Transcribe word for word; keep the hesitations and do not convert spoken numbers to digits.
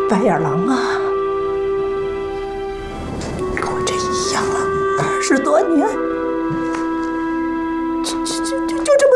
白眼狼啊，跟我这一样啊，二十多年，就就就就就这